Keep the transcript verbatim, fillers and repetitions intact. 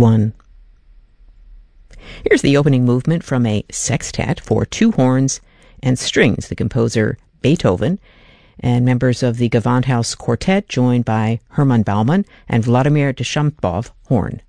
one. Here's the opening movement from a sextet for two horns and strings, the composer Beethoven, and members of the Gewandhaus Quartet, joined by Hermann Baumann and Vladimir Deschampov, horn.